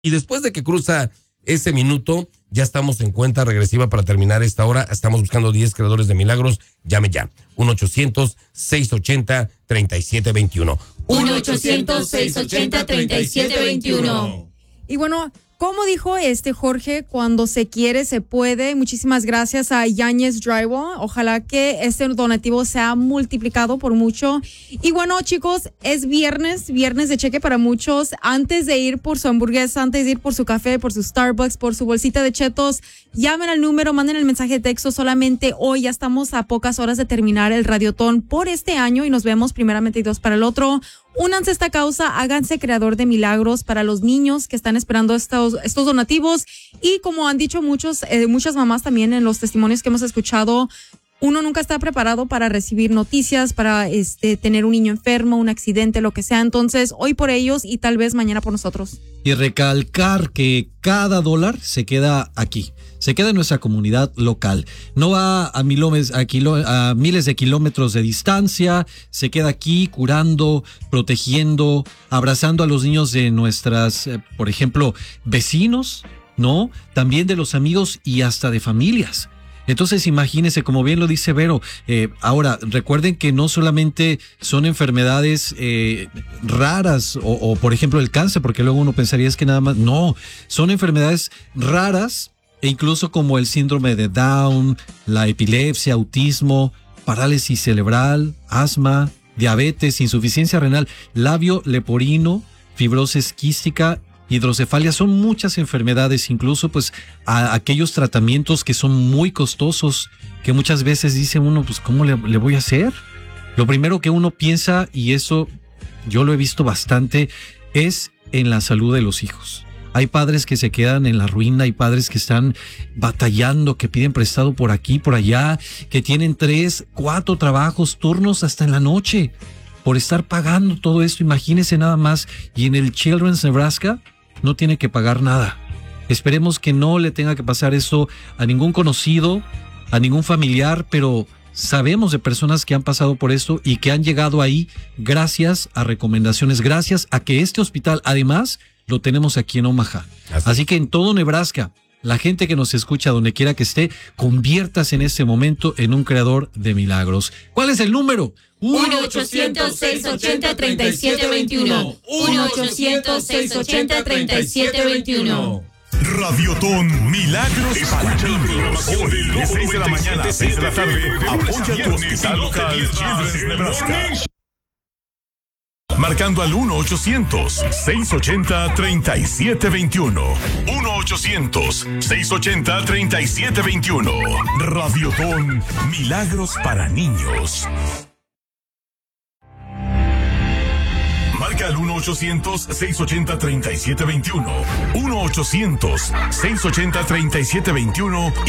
Y después de que cruza ese minuto, ya estamos en cuenta regresiva para terminar esta hora. Estamos buscando 10 creadores de milagros. Llame ya. 1-800-680-3721. 1-800-680-3721. Y bueno, como dijo Jorge, cuando se quiere, se puede. Muchísimas gracias a Yáñez Drywall. Ojalá que este donativo sea multiplicado por mucho. Y bueno, chicos, es viernes de cheque para muchos. Antes de ir por su hamburguesa, antes de ir por su café, por su Starbucks, por su bolsita de chetos, llamen al número, manden el mensaje de texto. Solamente hoy ya estamos a pocas horas de terminar el Radiotón por este año y nos vemos primeramente y Dios para el otro. Únanse a esta causa, háganse creador de milagros para los niños que están esperando estos donativos. Y como han dicho muchas mamás también en los testimonios que hemos escuchado, uno nunca está preparado para recibir noticias, para tener un niño enfermo, un accidente, lo que sea. Entonces, hoy por ellos y tal vez mañana por nosotros. Y recalcar que cada dólar se queda aquí. Se queda en nuestra comunidad local. No va a miles de kilómetros de distancia. Se queda aquí curando, protegiendo, abrazando a los niños de nuestras, por ejemplo, vecinos, ¿no? También de los amigos y hasta de familias. Entonces imagínense, como bien lo dice Vero, ahora recuerden que no solamente son enfermedades raras o por ejemplo el cáncer, porque luego uno pensaría es que nada más, no, son enfermedades raras e incluso como el síndrome de Down, la epilepsia, autismo, parálisis cerebral, asma, diabetes, insuficiencia renal, labio leporino, fibrosis quística, hidrocefalia. Son muchas enfermedades, incluso pues a aquellos tratamientos que son muy costosos, que muchas veces dice uno, pues ¿cómo le voy a hacer? Lo primero que uno piensa, y eso yo lo he visto bastante, es en la salud de los hijos. Hay padres que se quedan en la ruina, hay padres que están batallando, que piden prestado por aquí, por allá, que tienen 3, 4 trabajos, turnos hasta en la noche, por estar pagando todo esto. Imagínense nada más, y en el Children's Nebraska no tiene que pagar nada. Esperemos que no le tenga que pasar eso a ningún conocido, a ningún familiar, pero sabemos de personas que han pasado por esto y que han llegado ahí gracias a recomendaciones, gracias a que este hospital además lo tenemos aquí en Omaha. Así que en todo Nebraska, la gente que nos escucha donde quiera que esté, conviértase en este momento en un creador de milagros. ¿Cuál es el número? 1-800-680-3721. 1-800-680-3721. Radiotón Milagros para Niños. Hoy, de 6 de la mañana a 6 de la tarde, apoya tu hospital local Children's Nebraska. Marcando al 1-800-680-3721. 1-800-680-3721. Radiotón Milagros para Niños. Marca al 1-800-680-3721. 1-800-680-3721